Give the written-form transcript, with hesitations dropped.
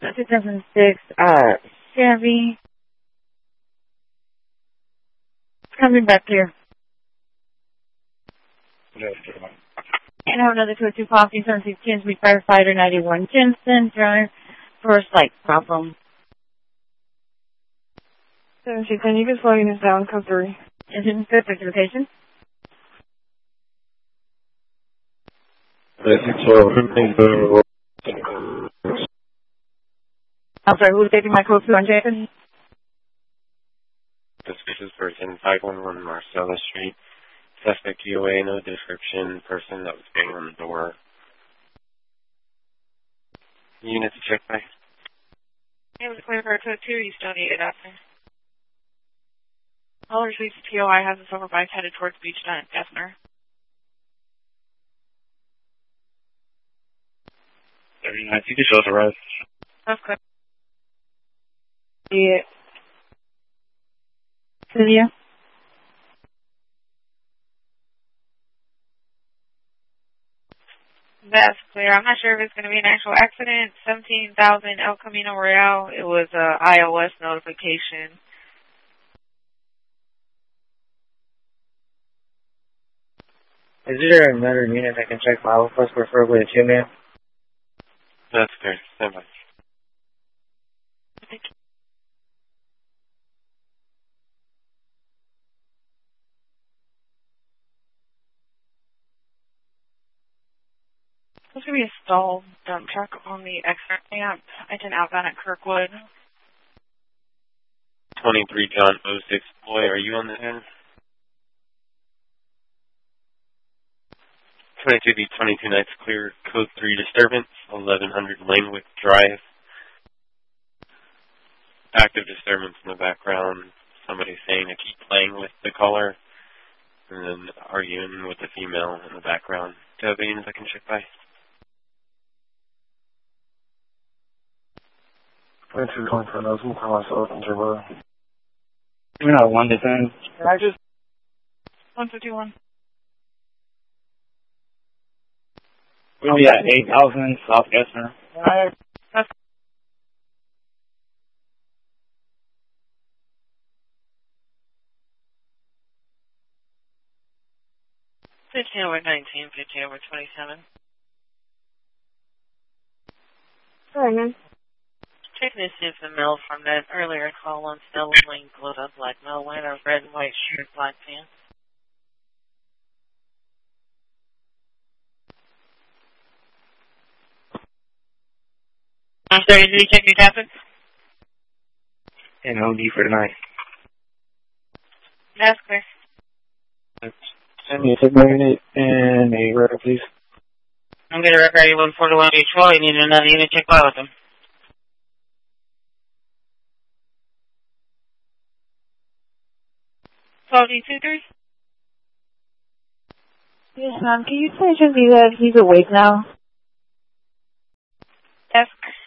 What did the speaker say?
2006 Chevy. Coming back here. And I have another 202 Coffee, 76 Speed Firefighter, 91 Jensen Drive for a slight problem. 710, you can slow this down, code 3. Is it good for location? I'm sorry, who's taking my code 2 on Jason? This is person 511 Marcella Street. Suspect UA, no description. Person that was banging on the door. Unit to check by. It was clear for a code 2, you still need it out there. All receipts POI has a silver bike headed towards Beach Dent, Gessner. 39, you can show us a road. That's good. Yeah. Celia? That's clear. I'm not sure if it's going to be an actual accident. 17,000 El Camino Real. It was a iOS notification. Is there another unit that can check file with us, preferably a 2-man? That's clear. Stand by. Thank you. There's going to be a stalled dump truck on the exit ramp. I did outbound at Kirkwood. 23 John 06 Boy, are you on the end? 22D 22 Nights clear, code 3 disturbance, 1100 Langwick Drive. Active disturbance in the background. Somebody saying to keep playing with the caller, and then arguing with the female in the background. Do you have any I can check by? 22 24 knows me for myself and Trevor. You're not one to 10. Can I just... 151. Oh yeah, 8,000 South Gessner. That's 15 over 19, 15 over 27. Sorry, man. Checking to see if the mail from that earlier call on Stella Lane glowed up black mail line or red and white shirt, black pants. I'm sorry, did you check your traffic? And OD for tonight. That's clear. Send me a signal unit and a record, please. I'm going to record you 141 Detroit. You need another unit check by with them. 12D23? Yes, ma'am. Can you please just be that he's awake now? Yes.